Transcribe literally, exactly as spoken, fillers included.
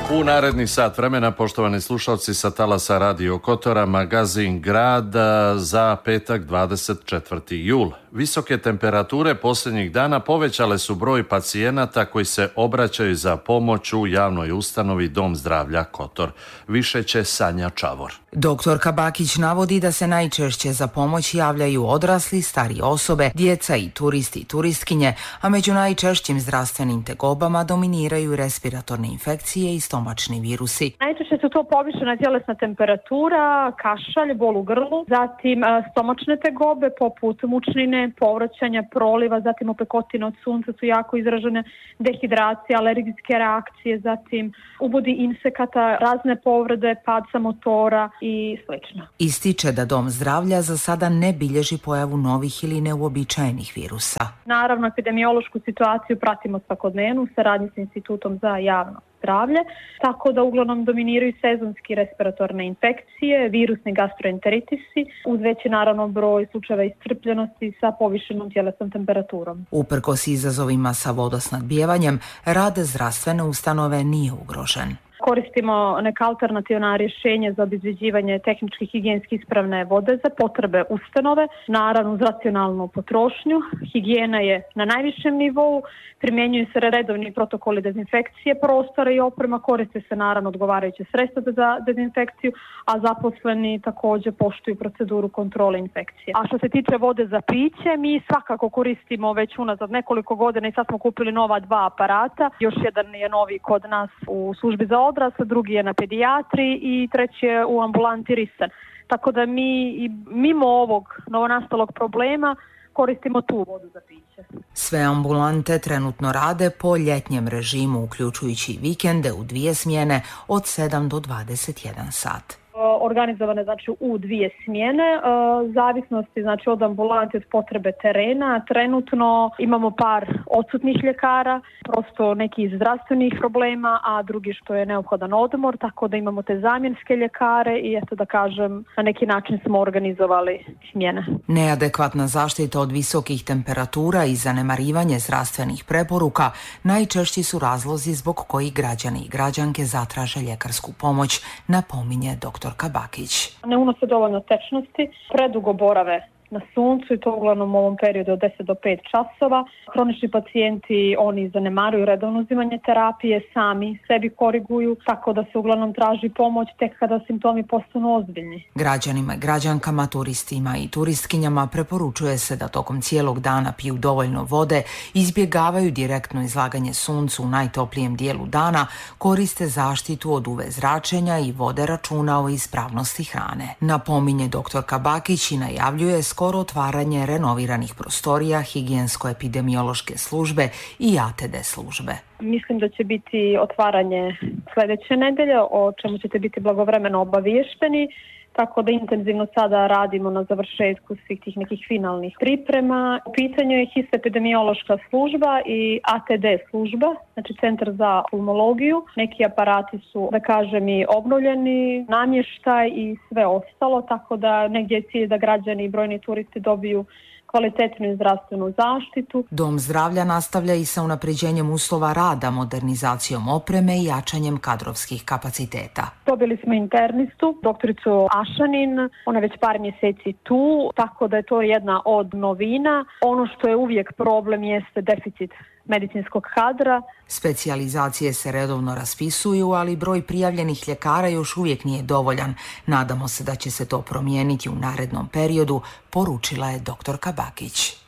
U naredni sat vremena, poštovani slušalci, sa talasa Radio Kotora, magazin Grad za petak dvadeset četvrti jul. Visoke temperature posljednjih dana povećale su broj pacijenata koji se obraćaju za pomoć u javnoj ustanovi Dom zdravlja Kotor. Više će Sanja Čavor. Doktor Kabakić navodi da se najčešće za pomoć javljaju odrasli, starije osobe, djeca i turisti i turistkinje, a među najčešćim zdravstvenim tegobama dominiraju respiratorne infekcije i stomačni virusi. Najčešće su to povišena tjelesna temperatura, kašalj, bol u grlu, zatim stomačne tegobe poput mučnine, povraćanja, proliva, zatim opekotine od sunca su jako izražene, dehidracija, alergijske reakcije, zatim ubodi insekata, razne povrede, pad sa motora i slično. Ističe da Dom zdravlja za sada ne bilježi pojavu novih ili neuobičajenih virusa. Naravno, epidemiološku situaciju pratimo svakodnevno u saradnji sa Institutom za javno zdravlje, tako da uglavnom dominiraju sezonski respiratorne infekcije, virusni gastroenteritisi, uz veći naravno broj slučajeva iscrpljenosti sa povišenom tjelesnom temperaturom. Uprkos izazovima sa vodosnadbijevanjem, rad zdravstvene ustanove nije ugrožen. Koristimo neka alternativna rješenja za obezbeđivanje tehnički higijenski ispravne vode za potrebe ustanove, naravno uz racionalnu potrošnju. Higijena je na najvišem nivou, primjenjuju se redovni protokoli dezinfekcije prostora i oprema, koriste se naravno odgovarajuće sredstva za dezinfekciju, a zaposleni također poštuju proceduru kontrole infekcije. A što se tiče vode za piće, mi svakako koristimo već unazad nekoliko godina i sad smo kupili nova dva aparata. Još jedan je novi kod nas u službi za odrasle, drugi je na pedijatriji i treći je u ambulanti Risan. Tako da mi i mimo ovog novonastalog problema koristimo tu vodu za piće. Sve ambulante trenutno rade po ljetnjem režimu, uključujući vikende u dvije smjene od sedam do dvadeset jedan sat. Organizovane znači u dvije smjene, zavisnosti znači od ambulante, od potrebe terena. Trenutno imamo par odsutnih ljekara, prosto neki iz zdravstvenih problema, a drugi što je neophodan odmor, tako da imamo te zamjenske ljekare i eto da kažem, na neki način smo organizovali smjene. Neadekvatna zaštita od visokih temperatura i zanemarivanje zdravstvenih preporuka najčešći su razlozi zbog kojih građani i građanke zatraže ljekarsku pomoć, napominje doktor Kabakić. Ne unose dovoljno tečnosti, predugo borave na suncu i to uglavnom u ovom periodu od deset do pet časova. Hronični pacijenti, oni zanemaruju redovno uzimanje terapije, sami sebi koriguju, tako da se uglavnom traži pomoć tek kada simptomi postanu ozbiljni. Građanima i građankama, turistima i turistkinjama preporučuje se da tokom cijelog dana piju dovoljno vode, izbjegavaju direktno izlaganje suncu u najtoplijem dijelu dana, koriste zaštitu od U V zračenja i vode računa o ispravnosti hrane. Napominje doktor Kabakić i najavljuje skoro otvaranje renoviranih prostorija higijensko-epidemiološke službe i A T D službe. Mislim da će biti otvaranje sljedeće nedelje, o čemu ćete biti blagovremeno obaviješteni. Tako da intenzivno sada radimo na završetku svih tih nekih finalnih priprema. U pitanju je histoepidemiološka služba i A T D služba, znači Centar za pulmologiju. Neki aparati su, da kažem, i obnovljeni, namještaj i sve ostalo, tako da negdje je cilj da građani i brojni turisti dobiju kvalitetnu zdravstvenu zaštitu. Dom zdravlja nastavlja i sa unapređenjem uslova rada, modernizacijom opreme i jačanjem kadrovskih kapaciteta. Dobili smo internistu, doktoricu Ašanin, ona već par mjeseci tu, tako da je to jedna od novina. Ono što je uvijek problem jeste deficit medicinskog kadra. Specijalizacije se redovno raspisuju, ali broj prijavljenih ljekara još uvijek nije dovoljan. Nadamo se da će se to promijeniti u narednom periodu, poručila je doktor Kabakić.